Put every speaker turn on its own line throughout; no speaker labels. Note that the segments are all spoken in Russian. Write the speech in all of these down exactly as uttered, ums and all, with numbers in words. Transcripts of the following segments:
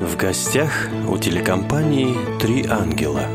В гостях у телекомпании «Три ангела».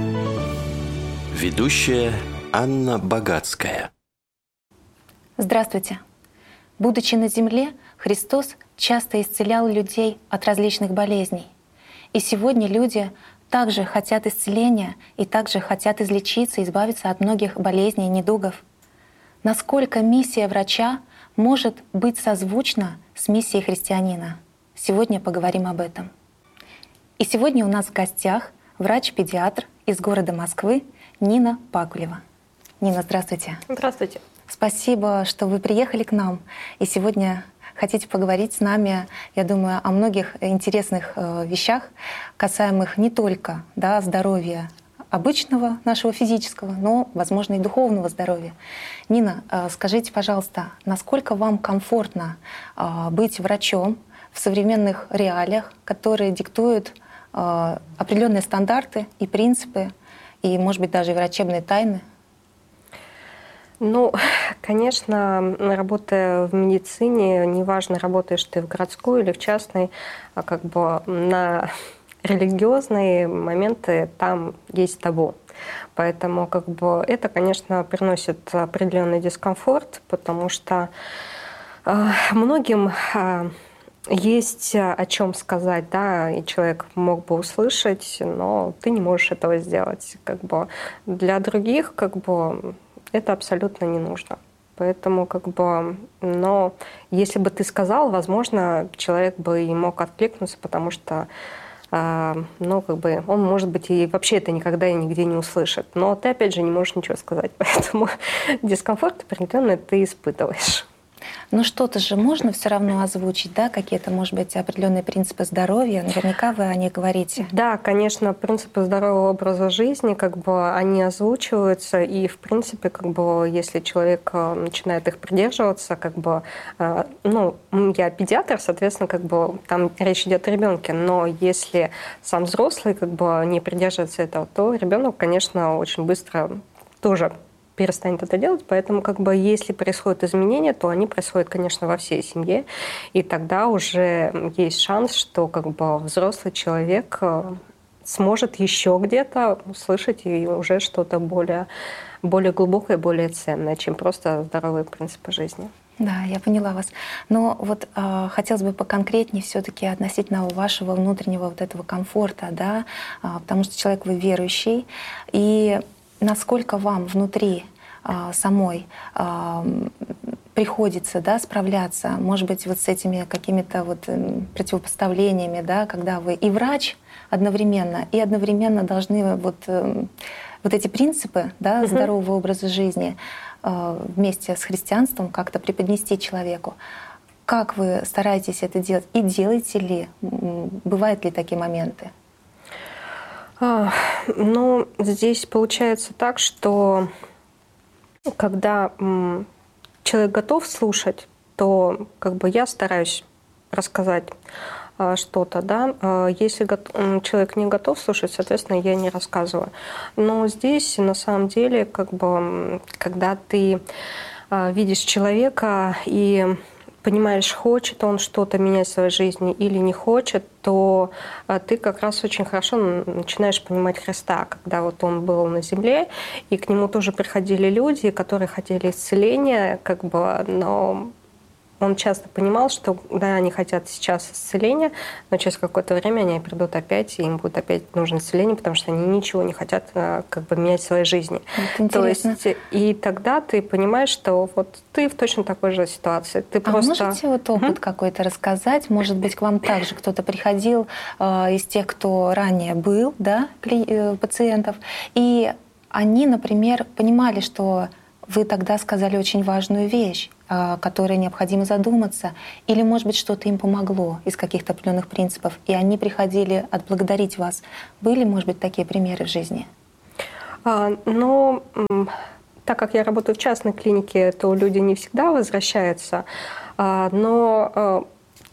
Ведущая Анна Богатская.
Здравствуйте. Будучи на земле, Христос часто исцелял людей от различных болезней. И сегодня люди также хотят исцеления и также хотят излечиться, избавиться от многих болезней и недугов. Насколько миссия врача может быть созвучна с миссией христианина? Сегодня поговорим об этом. И сегодня у нас в гостях врач-педиатр из города Москвы Нина Пакулева. Нина, здравствуйте.
Здравствуйте.
Спасибо, что вы приехали к нам. И сегодня хотите поговорить с нами, я думаю, о многих интересных э, вещах, касаемых не только да, здоровья обычного нашего физического, но, возможно, и духовного здоровья. Нина, э, скажите, пожалуйста, насколько вам комфортно э, быть врачом в современных реалиях, которые диктуют э, определенные стандарты и принципы, и, может быть, даже и врачебные тайны?
Ну, конечно, работая в медицине, неважно, работаешь ты в городской или в частной, а как бы на религиозные моменты там есть табу. Поэтому как бы это, конечно, приносит определенный дискомфорт, потому что э, многим э, есть о чем сказать, да, и человек мог бы услышать, но ты не можешь этого сделать. Как бы для других, как бы, это абсолютно не нужно. Поэтому, как бы, но если бы ты сказал, возможно, человек бы и мог откликнуться, потому что, э, ну, как бы, он, может быть, и вообще это никогда и нигде не услышит. Но ты, опять же, не можешь ничего сказать, поэтому дискомфорт определенно ты испытываешь.
Но что-то же можно все равно озвучить, да, какие-то, может быть, определенные принципы здоровья. Наверняка вы о них говорите.
Да, конечно, принципы здорового образа жизни, как бы они озвучиваются, и в принципе, как бы, если человек начинает их придерживаться, как бы, ну, я педиатр, соответственно, как бы там речь идет о ребенке, но если сам взрослый, как бы, не придерживается этого, то ребенок, конечно, очень быстро тоже перестанет это делать, поэтому как бы если происходят изменения, то они происходят, конечно, во всей семье, и тогда уже есть шанс, что как бы взрослый человек сможет еще где-то услышать и уже что-то более, более глубокое, более ценное, чем просто здоровые принципы жизни.
Да, я поняла вас. Но вот э, хотелось бы поконкретнее все-таки относительно вашего внутреннего вот этого комфорта, да, э, потому что человек вы верующий, и насколько вам внутри а, самой а, приходится, да, справляться, может быть, вот с этими какими-то вот противопоставлениями, да, когда вы и врач одновременно, и одновременно должны вот, вот эти принципы, да,
угу.
здорового образа жизни а, вместе с христианством как-то преподнести человеку. Как вы стараетесь это делать? И делаете ли? Бывают ли такие моменты?
Ну, здесь получается так, что когда человек готов слушать, то как бы я стараюсь рассказать что-то, да. Если человек не готов слушать, соответственно, я не рассказываю. Но здесь на самом деле, как бы, когда ты видишь человека и понимаешь, хочет он что-то менять в своей жизни или не хочет, то ты как раз очень хорошо начинаешь понимать Христа, когда вот он был на земле, и к нему тоже приходили люди, которые хотели исцеления, как бы, но он часто понимал, что да, они хотят сейчас исцеления, но через какое-то время они придут опять, и им будет опять нужно исцеление, потому что они ничего не хотят как бы менять в своей жизни. То есть, и тогда ты понимаешь, что вот ты в точно такой же ситуации. Ты
а
просто...
можете вот опыт mm-hmm. какой-то рассказать? Может быть, к вам также кто-то приходил э, из тех, кто ранее был, да, кли... э, пациентов, и они, например, понимали, что вы тогда сказали очень важную вещь, о которой необходимо задуматься, или, может быть, что-то им помогло из каких-то определенных принципов, и они приходили отблагодарить вас. Были, может быть, такие примеры в жизни?
А, ну, так как я работаю в частной клинике, то люди не всегда возвращаются, а, но а,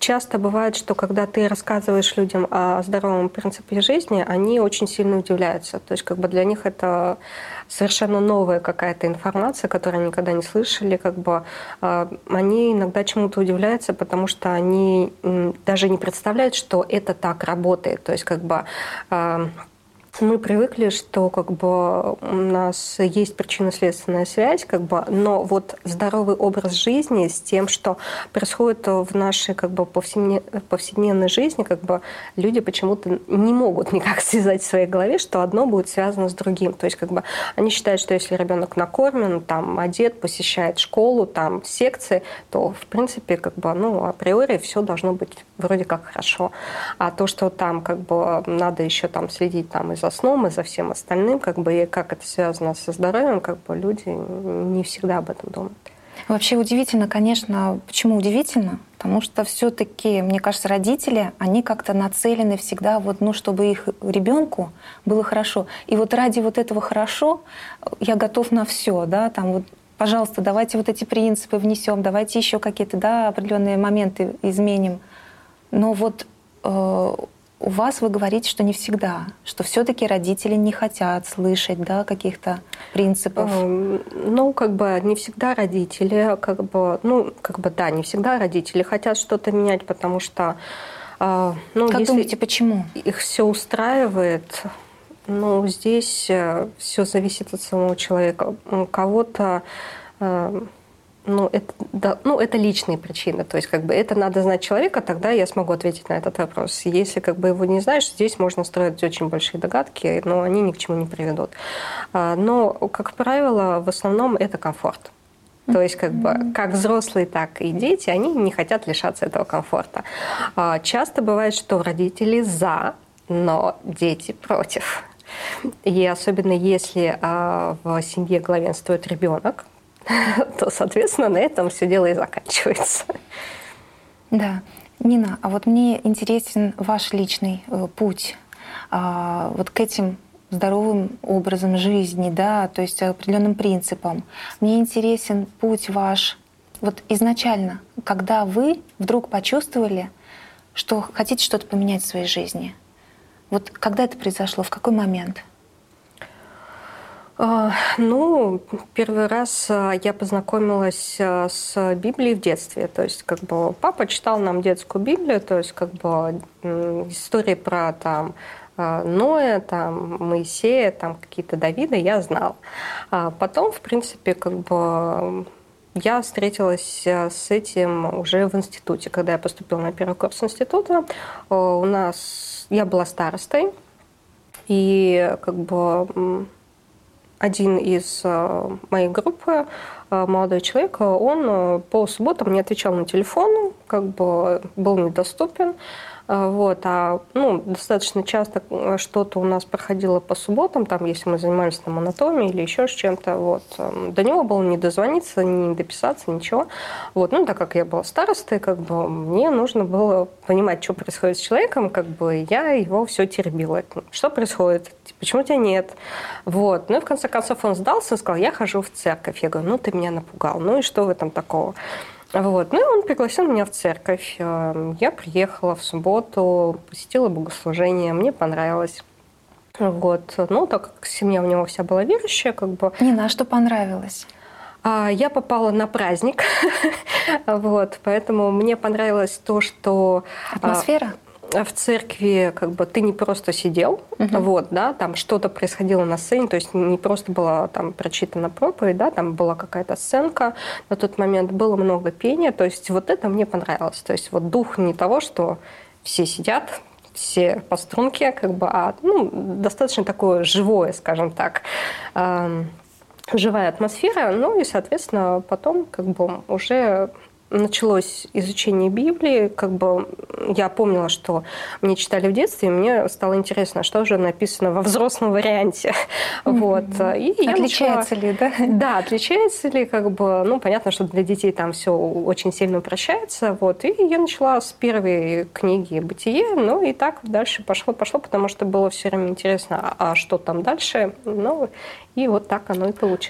часто бывает, что когда ты рассказываешь людям о здоровом принципе жизни, они очень сильно удивляются. То есть как бы для них это совершенно новая какая-то информация, которую они никогда не слышали. Как бы, э, они иногда чему-то удивляются, потому что они э, даже не представляют, что это так работает. То есть как бы э, мы привыкли, что как бы у нас есть причинно-следственная связь, как бы, но вот здоровый образ жизни с тем, что происходит в нашей как бы, повседневной жизни, как бы, люди почему-то не могут никак связать в своей голове, что одно будет связано с другим. То есть как бы, они считают, что если ребенок накормлен, там, одет, посещает школу, там, секции, то в принципе как бы, ну, априори все должно быть вроде как хорошо. А то, что там как бы, надо еще там, следить там, за сном и за всем остальным, как бы, и как это связано со здоровьем, как бы люди не всегда об этом думают.
Вообще удивительно, конечно. Почему удивительно? Потому что все-таки, мне кажется, родители, они как-то нацелены всегда, вот, ну, чтобы их ребенку было хорошо. И вот ради вот этого хорошо я готов на все, да, там вот, пожалуйста, давайте вот эти принципы внесем, давайте еще какие-то, да, определенные моменты изменим. Но вот э, у вас вы говорите, что не всегда, что все-таки родители не хотят слышать, да, каких-то принципов.
Ну, как бы не всегда родители, как бы, ну, как бы да, не всегда родители хотят что-то менять, потому что, ну,
как
если
думаете, почему?
Их все устраивает. Ну, здесь все зависит от самого человека. У кого-то Ну это, да, ну, это личные причины. То есть, как бы, это надо знать человека, тогда я смогу ответить на этот вопрос. Если как бы, его не знаешь, здесь можно строить очень большие догадки, но они ни к чему не приведут. Но, как правило, в основном это комфорт. То есть, как бы, как взрослые, так и дети, они не хотят лишаться этого комфорта. Часто бывает, что родители за, но дети против. И особенно если в семье главенствует ребенок, то, соответственно, на этом все дело и заканчивается.
Да. Нина, а вот мне интересен ваш личный э, путь э, вот к этим здоровым образом жизни, да, то есть определенным принципам. Мне интересен путь ваш вот изначально, когда вы вдруг почувствовали, что хотите что-то поменять в своей жизни. Вот когда это произошло, в какой момент?
Ну, первый раз я познакомилась с Библией в детстве. То есть, как бы папа читал нам детскую Библию, то есть, как бы истории про там Ноя, там Моисея, там какие-то Давида я знала. А потом, в принципе, как бы я встретилась с этим уже в институте. Когда я поступила на первый курс института, у нас я была старостой, и как бы один из моей группы, молодой человек, он по субботам не отвечал на телефон, как бы был недоступен. Вот, а ну, достаточно часто что-то у нас проходило по субботам, там, если мы занимались там, анатомией или еще с чем-то, вот, до него было не дозвониться, не дописаться, ничего. Вот, ну, так как я была старостой, как бы, мне нужно было понимать, что происходит с человеком, как бы я его все теребила. Что происходит? Почему тебя нет? Вот. Ну и в конце концов он сдался и сказал, я хожу в церковь. Я говорю, ну ты меня напугал, ну и что в этом такого? Вот. Ну и он пригласил меня в церковь. Я приехала в субботу, посетила богослужение, мне понравилось. Вот. Ну, так как семья у него вся была верующая, как бы...
Нина, а что понравилось?
Я попала на праздник, вот, поэтому мне понравилось то, что...
Атмосфера?
В церкви как бы ты не просто сидел, uh-huh. вот, да, там что-то происходило на сцене, то есть не просто была там прочитана проповедь, да, там была какая-то сценка, на тот момент было много пения, то есть вот это мне понравилось, то есть вот дух не того, что все сидят, все по струнке, как бы, а ну, достаточно такое живое, скажем так, э, живая атмосфера, ну и, соответственно, потом как бы уже... Началось изучение Библии, как бы я помнила, что мне читали в детстве, и мне стало интересно, что же написано во взрослом варианте. Mm-hmm. Вот. И
отличается
начала...
ли, да?
Да, отличается ли, как бы, ну, понятно, что для детей там все очень сильно упрощается, вот. И я начала с первой книги «Бытие», ну, и так дальше пошло-пошло, потому что было все время интересно, а что там дальше, ну, и вот так оно и получилось.